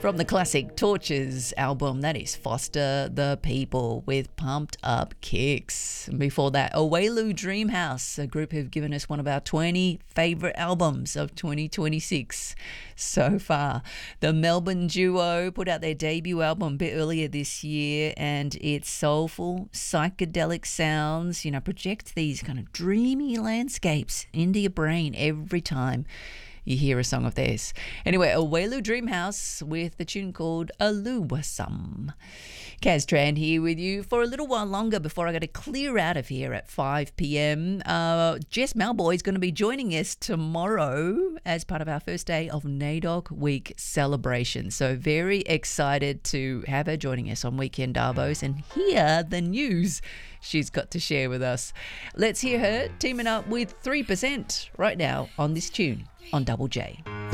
From the classic Torches album, that is Foster the People with Pumped Up Kicks. And before that, Awelu Dreamhouse, a group who've given us one of our 20 favourite albums of 2026 so far. The Melbourne duo put out their debut album a bit earlier this year, and its soulful, psychedelic sounds, project these kind of dreamy landscapes into your brain every time you hear a song of theirs. Anyway, Awelu Dreamhouse with the tune called Aluwasum. Kaz Tran here with you for a little while longer before I got to clear out of here at 5 p.m. Jess Malboy is going to be joining us tomorrow as part of our first day of NAIDOC Week celebration. So very excited to have her joining us on Weekend Davos and hear the news she's got to share with us. Let's hear her teaming up with 3% right now on this tune on Double J.